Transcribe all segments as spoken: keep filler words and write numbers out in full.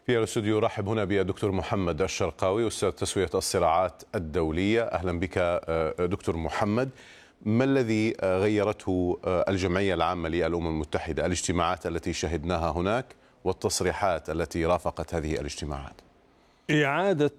في الاستوديو رحب هنا بالدكتور محمد الشرقاوي أستاذ تسوية الصراعات الدولية. أهلا بك دكتور محمد. ما الذي غيرته الجمعية العامة للأمم المتحدة، الاجتماعات التي شهدناها هناك والتصريحات التي رافقت هذه الاجتماعات؟ إعادة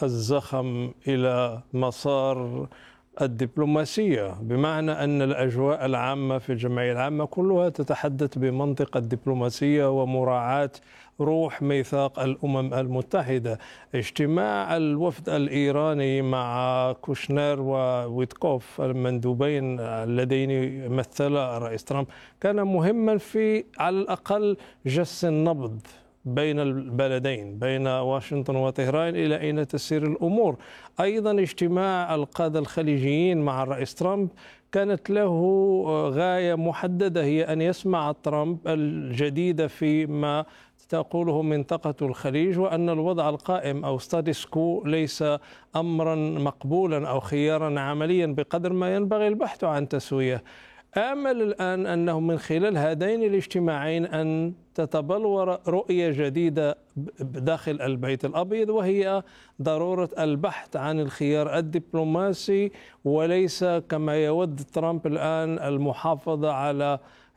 الزخم إلى مسار الدبلوماسية، بمعنى أن الأجواء العامة في الجمعية العامة كلها تتحدث بمنطق الدبلوماسية ومراعاة روح ميثاق الأمم المتحدة. اجتماع الوفد الإيراني مع كوشنر وويتكوف المندوبين اللذين مثلا الرئيس ترامب كان مهما في على الأقل جس النبض بين البلدين، بين واشنطن وطهران، إلى أين تسير الأمور. أيضا اجتماع القادة الخليجيين مع الرئيس ترامب كانت له غاية محددة، هي أن يسمع ترامب الجديد فيما تقوله منطقة الخليج، وأن الوضع القائم أو ستاتس كو ليس أمرا مقبولا أو خيارا عمليا بقدر ما ينبغي البحث عن تسوية. آمل الآن أنه من خلال هذين الاجتماعين أن تتبلور رؤية جديدة داخل البيت الأبيض، وهي ضرورة البحث عن الخيار الدبلوماسي، وليس كما يود ترامب الآن المحافظة على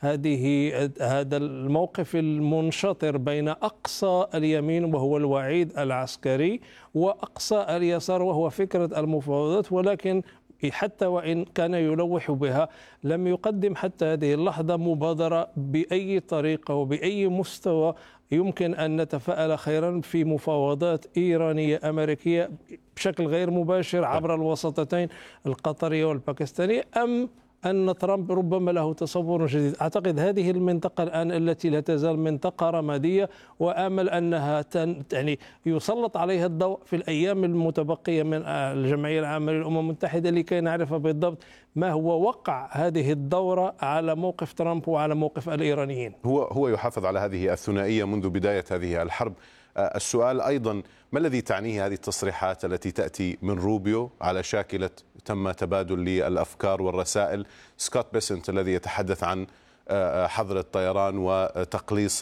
هذه هذا الموقف المنشطر بين أقصى اليمين وهو الوعيد العسكري وأقصى اليسار وهو فكرة المفاوضات. ولكن حتى وإن كان يلوح بها لم يقدم حتى هذه اللحظة مبادرة بأي طريقة وبأي مستوى يمكن أن نتفائل خيرا في مفاوضات إيرانية أمريكية بشكل غير مباشر عبر الوساطتين القطرية والباكستانية، أم أن ترامب ربما له تصور جديد. أعتقد هذه المنطقة الآن التي لا تزال منطقة رمادية، وآمل أنها تن يعني يسلط عليها الضوء في الأيام المتبقية من الجمعية العامة للأمم المتحدة لكي نعرف بالضبط ما هو وقع هذه الدورة على موقف ترامب وعلى موقف الإيرانيين. هو هو يحافظ على هذه الثنائية منذ بداية هذه الحرب. السؤال أيضا، ما الذي تعنيه هذه التصريحات التي تأتي من روبيو على شاكلة تم تبادل للأفكار والرسائل، سكوت بيسنت الذي يتحدث عن حظر الطيران وتقليص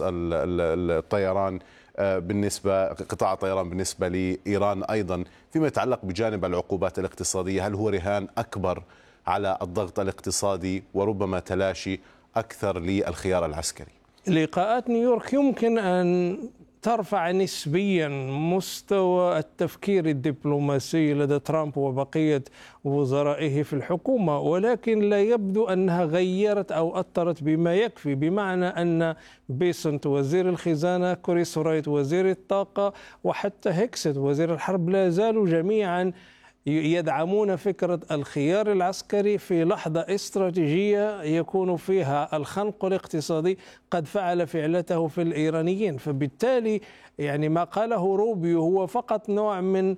الطيران بالنسبة قطاع الطيران بالنسبة لإيران، أيضا فيما يتعلق بجانب العقوبات الاقتصادية، هل هو رهان أكبر على الضغط الاقتصادي وربما تلاشي أكثر للخيار العسكري؟ لقاءات نيويورك يمكن أن ترفع نسبيا مستوى التفكير الدبلوماسي لدى ترامب وبقية وزرائه في الحكومة، ولكن لا يبدو أنها غيرت أو أثرت بما يكفي، بمعنى أن بيسنت وزير الخزانة، كوريس رايت وزير الطاقة، وحتى هيكست وزير الحرب لا زالوا جميعا يدعمون فكرة الخيار العسكري في لحظة استراتيجية يكون فيها الخنق الاقتصادي قد فعل فعلته في الإيرانيين. فبالتالي يعني ما قاله روبيو هو فقط نوع من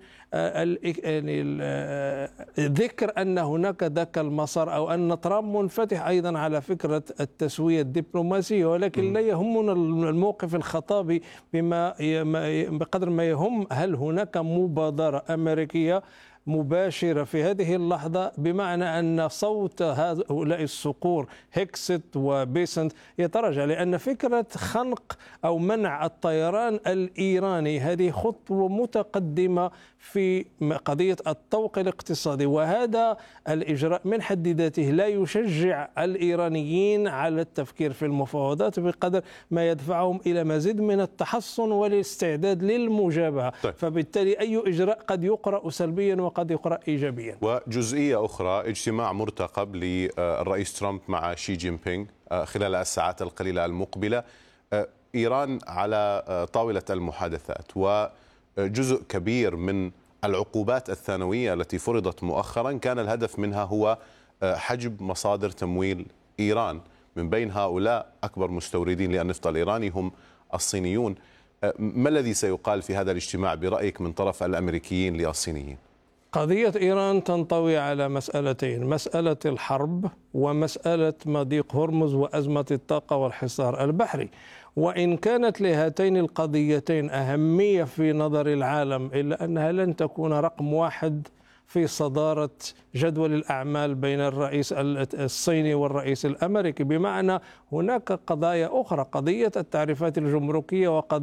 ذكر أن هناك ذاك المسار، أو أن ترامب منفتح أيضا على فكرة التسوية الدبلوماسية، ولكن لا يهمنا الموقف الخطابي بما بقدر ما يهم هل هناك مبادرة أمريكية مباشرة في هذه اللحظة، بمعنى أن صوت هؤلاء الصقور هيكست وبيسنت يتراجع، لأن فكرة خنق أو منع الطيران الإيراني هذه خطوة متقدمة في قضية الطوق الاقتصادي، وهذا الإجراء من حد ذاته لا يشجع الإيرانيين على التفكير في المفاوضات بقدر ما يدفعهم إلى مزيد من التحصن والاستعداد للمجابهة. طيب. فبالتالي أي إجراء قد يقرأ سلبيا وقد يقرأ إيجابيا. وجزئية أخرى، اجتماع مرتقب للرئيس ترامب مع شي جين بينغ خلال الساعات القليلة المقبلة. إيران على طاولة المحادثات، وجزء كبير من العقوبات الثانوية التي فرضت مؤخرا كان الهدف منها هو حجب مصادر تمويل إيران. من بين هؤلاء أكبر مستوردين للنفط الإيراني هم الصينيون. ما الذي سيقال في هذا الاجتماع برأيك من طرف الأمريكيين للصينيين؟ قضية إيران تنطوي على مسألتين: مسألة الحرب ومسألة مضيق هرمز وأزمة الطاقة والحصار البحري. وإن كانت لهاتين القضيتين أهمية في نظر العالم، إلا أنها لن تكون رقم واحد في صدارة جدول الأعمال بين الرئيس الصيني والرئيس الأمريكي، بمعنى هناك قضايا أخرى، قضية التعريفات الجمركية وقضية